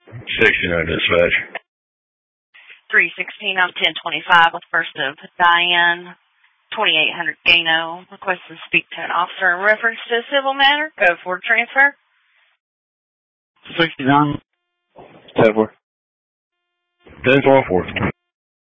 69 dispatch. 316 on 1025 with first of Diane, 2800 Gano. Request to speak to an officer in reference to a civil matter. Go for transfer. 69. 10-4. 10-4.